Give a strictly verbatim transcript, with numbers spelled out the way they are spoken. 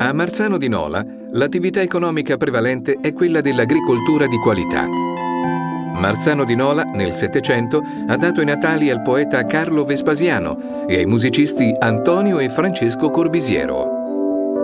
A Marzano di Nola l'attività economica prevalente è quella dell'agricoltura di qualità. Marzano di Nola, nel Settecento, ha dato i natali al poeta Carlo Vespasiano e ai musicisti Antonio e Francesco Corbisiero.